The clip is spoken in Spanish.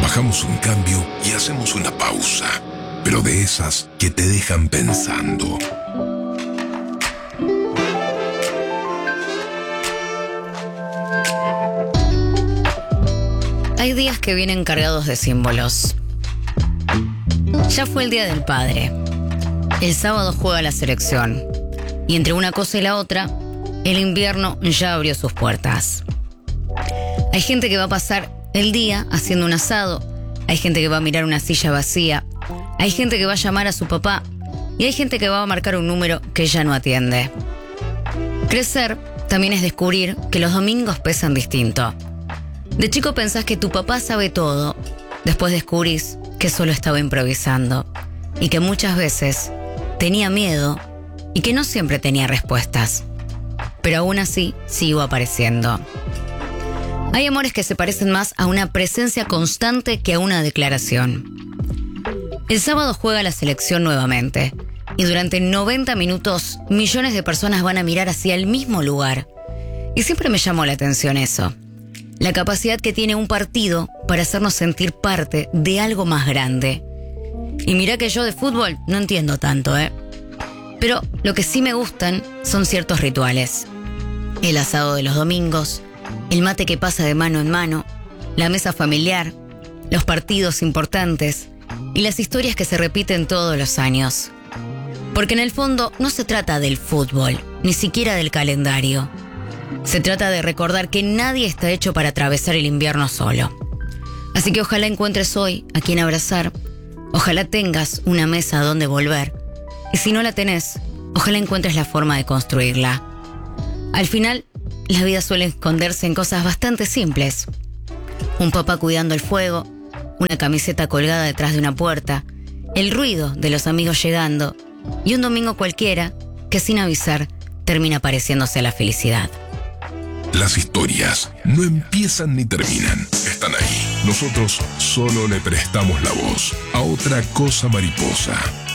Bajamos un cambio y hacemos una pausa, pero de esas que te dejan pensando. Hay días que vienen cargados de símbolos. Ya fue el Día del Padre. El sábado juega la selección. Y entre una cosa y la otra, el invierno ya abrió sus puertas. Hay gente que va a pasar el día haciendo un asado. Hay gente que va a mirar una silla vacía. Hay gente que va a llamar a su papá. Y hay gente que va a marcar un número que ya no atiende. Crecer también es descubrir que los domingos pesan distinto. De chico pensás que tu papá sabe todo. Después descubrís que solo estaba improvisando. Y que muchas veces tenía miedo y que no siempre tenía respuestas. Pero aún así sigo apareciendo. Hay amores que se parecen más a una presencia constante que a una declaración. El sábado juega la selección nuevamente. Y durante 90 minutos, millones de personas van a mirar hacia el mismo lugar. Y siempre me llamó la atención eso. La capacidad que tiene un partido para hacernos sentir parte de algo más grande. Y mirá que yo de fútbol no entiendo tanto, Pero lo que sí me gustan son ciertos rituales. El asado de los domingos, el mate que pasa de mano en mano, la mesa familiar, los partidos importantes y las historias que se repiten todos los años. Porque en el fondo no se trata del fútbol, ni siquiera del calendario. Se trata de recordar que nadie está hecho para atravesar el invierno solo. Así que ojalá encuentres hoy a quien abrazar, ojalá tengas una mesa a donde volver, y si no la tenés, ojalá encuentres la forma de construirla. Al final, la vida suele esconderse en cosas bastante simples. Un papá cuidando el fuego, una camiseta colgada detrás de una puerta, el ruido de los amigos llegando, y un domingo cualquiera que sin avisar termina pareciéndose a la felicidad. Las historias no empiezan ni terminan, están ahí. Nosotros solo le prestamos la voz a otra cosa mariposa.